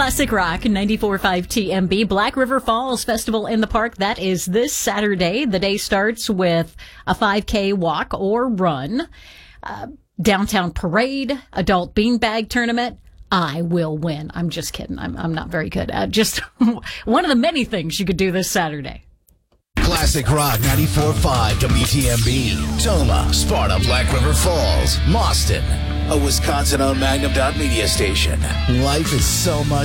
Classic Rock 94.5 TMB. Black River Falls Festival in the Park. That is this Saturday. The day starts with a 5K walk or run, downtown parade, adult beanbag tournament. I will win. I'm just kidding. I'm not very good. Just one of the many things you could do this Saturday. Classic Rock 94.5 WTMB. Toma, Sparta, Black River Falls, Mauston. A Wisconsin-owned Magnum Dot Media station. Life is so much